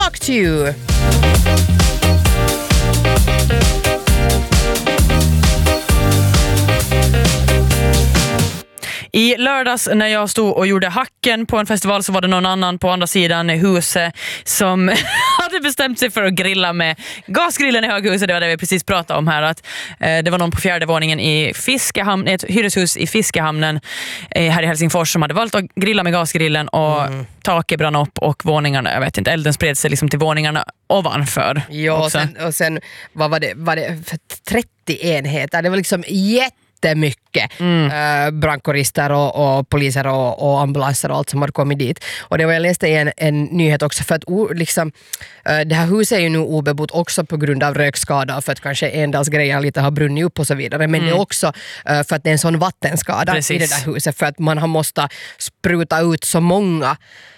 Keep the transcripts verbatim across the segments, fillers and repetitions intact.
talk to you. I lördags när jag stod och gjorde hacken på en festival så var det någon annan på andra sidan huset som hade bestämt sig för att grilla med gasgrillen i höghuset. Det var det vi precis pratade om här. Att, eh, det var någon på fjärde våningen i Fiskehamn, ett hyreshus i Fiskehamnen eh, här i Helsingfors som hade valt att grilla med gasgrillen och mm. taket brann upp och våningarna, jag vet inte, elden spred sig liksom till våningarna ovanför. Ja, och sen, och sen vad var det, var det för trettio enheter? Det var liksom jätte mycket mm. äh, brandkårister och, och poliser och, och ambulanser och allt som har kommit dit. Och det var jag läste i en, en nyhet också för att o, liksom, äh, det här huset är ju nu obebott också på grund av rökskada för att kanske endalsgrejer lite har brunnit upp och så vidare. Men mm. det är också äh, för att det är en sån vattenskada Precis. I det där huset för att man har måste spruta ut så många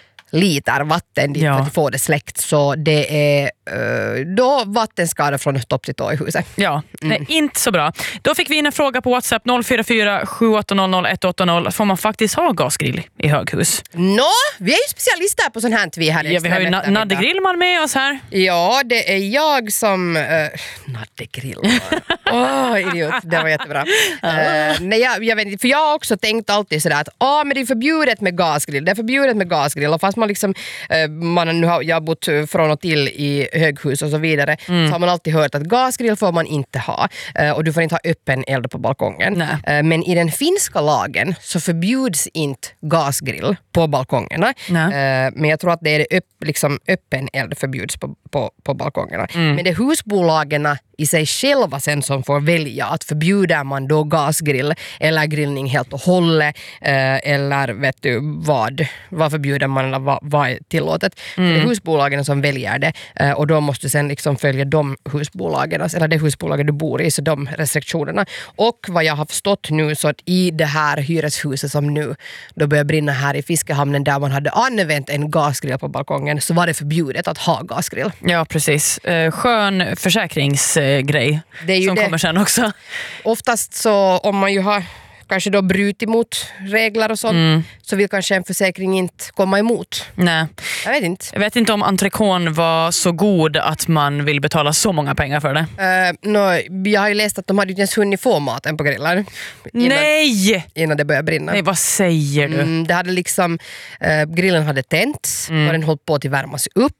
liter vatten dit ja. För att få det släckt. Så det är uh, då vattenskada från topp till tå i huset. Ja, mm. det är inte så bra. Då fick vi in en fråga på WhatsApp noll fyra fyra sju åtta noll noll ett åtta noll. Får man faktiskt ha gasgrill i höghus? Nå, vi är ju specialister på sånt här vi här. Ja, vi har ju na- Nadde Grillman med oss här. Ja, det är jag som... Uh, Nadde Grillman. Åh, oh, idiot. Det var jättebra. uh, nej, jag, jag vet inte, för jag har också tänkt alltid sådär att ah, men det är förbjudet med gasgrill. Det är förbjudet med gasgrill. Och fast man liksom... Uh, man, nu har jag bott från och till i höghus och så vidare. Mm. Så har man alltid hört att gasgrill får man inte ha. Uh, och du får inte ha öppen eld på balkongen. Uh, men i den finska lagen så förbjuds inte gasgrill på balkongerna. Uh, men jag tror att det är det upp, liksom öppen eld förbjuds på, på, på balkongerna. Mm. Men det är husbolagen i sig själva sen som får välja att förbjuder man då gasgrill eller grillning helt och hållet eh, eller vet du vad, vad förbjuder man eller vad, vad är tillåtet. Mm. Det är husbolagen som väljer det eh, och då måste du sen liksom följa de husbolagen eller det husbolaget du bor i, så de restriktionerna. Och vad jag har förstått nu så att i det här hyreshuset som nu då börjar brinna här i Fiskehamnen där man hade använt en gasgrill på balkongen så var det förbjudet att ha gasgrill. Ja, precis. Eh, skön försäkrings grej det är ju som det. Kommer sen också. Oftast så om man ju har kanske då brutit mot regler och sånt mm. så vill kanske en försäkring inte komma emot. Nej. Jag vet inte. Jag vet inte om entrecôten var så god att man vill betala så många pengar för det. Uh, no, jag har ju läst att de hade inte ens hunnit få maten på grillar. Innan, Nej! Innan det började brinna. Nej, vad säger du? Mm, det hade liksom, uh, grillen hade tänts mm. och den höll på att värmas upp.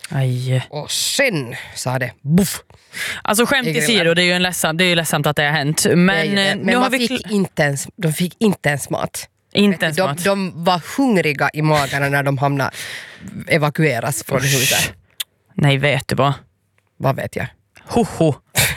Aj. Och sen sa det buff. Alltså skämt i sidor, det är ju en ledsam, det är ju ledsamt att det har hänt. Men, det det. Men nu har vi fick inte ens, de fick inte ens mat. Inte ens de, mat. De var hungriga i magarna när de hamnade evakueras från huset. Nej, vet du vad? Vad vet jag? Hoho.